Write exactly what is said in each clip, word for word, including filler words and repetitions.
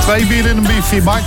Twee bier in een biefje, Mike.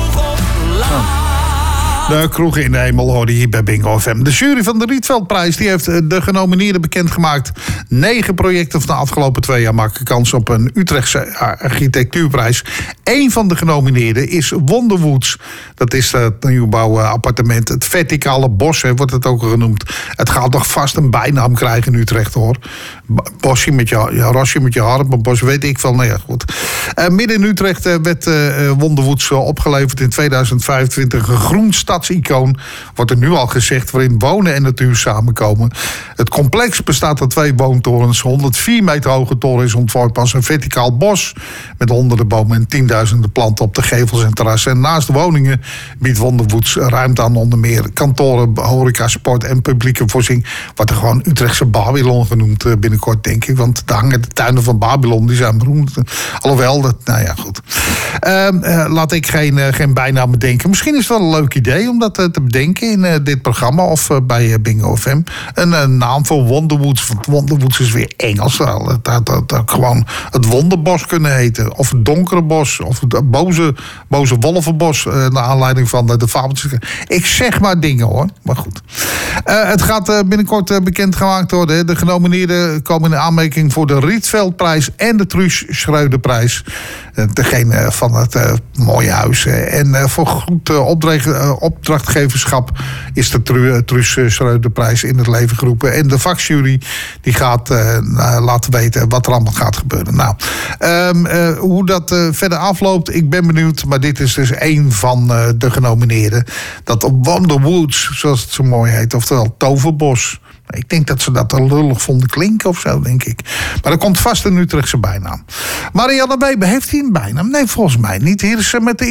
Oh. De kroeg in de hemel hoorde hier bij Bingo F M. De jury van de Rietveldprijs die heeft de genomineerden bekendgemaakt. Negen projecten van de afgelopen twee jaar maken kans op een Utrechtse architectuurprijs. Eén van de genomineerden is Wonderwoods. Dat is het nieuwbouwappartement. Het verticale bos, hè, wordt het ook genoemd. Het gaat toch vast een bijnaam krijgen in Utrecht, hoor. Bosje met je, ja, Rosje met je harp, bos weet ik veel. Nou ja, goed. Uh, midden in Utrecht uh, werd uh, Wonderwoods uh, opgeleverd in tweeduizend vijfentwintig. Een groen stadsicoon, wordt er nu al gezegd, waarin wonen en natuur samenkomen. Het complex bestaat uit twee woontorens. honderdvier meter hoge toren is ontworpen als een verticaal bos met honderden bomen en tienduizenden planten op de gevels en terrassen. En naast de woningen biedt Wonderwoods ruimte aan onder meer kantoren, horeca, sport en publieke voorziening. Wordt er gewoon Utrechtse Babylon genoemd uh, binnenkort, denk ik. Want daar hangen de tuinen van Babylon, die zijn beroemd. Alhoewel, dat, nou ja, goed. Uh, uh, laat ik geen, uh, geen bijnaam bedenken. Misschien is het wel een leuk idee om dat uh, te bedenken in uh, dit programma of uh, bij uh, Bingo F M. Een uh, naam voor Wonderwoods. Want Wonderwoods is weer Engels. Dat dat, dat, dat gewoon het Wonderbos kunnen heten. Of het Donkere Bos. Of het boze, boze Wolvenbos. Uh, naar aanleiding van uh, de fabeltjes. Ik zeg maar dingen, hoor. Maar goed. Uh, het gaat uh, binnenkort uh, bekendgemaakt worden. De genomineerden komen in aanmerking voor de Rietveldprijs en de Truus Schreuderprijs. Uh, degene van het uh, mooie huis. Uh, en uh, voor goed uh, opdracht, uh, opdrachtgeverschap is de Tru- Truus Schreuderprijs in het leven geroepen. En de vakjury die gaat uh, laten weten wat er allemaal gaat gebeuren. Nou, um, uh, hoe dat uh, verder afloopt, ik ben benieuwd. Maar dit is dus één van uh, de genomineerden. Dat Wonderwoods, zoals het zo mooi heet. Oftewel Toverbos. Ik denk dat ze dat al lullig vonden klinken of zo, denk ik. Maar er komt vast een Utrechtse bijnaam. Marianne Weber, heeft hij een bijnaam? Nee, volgens mij niet. Hier is ze met de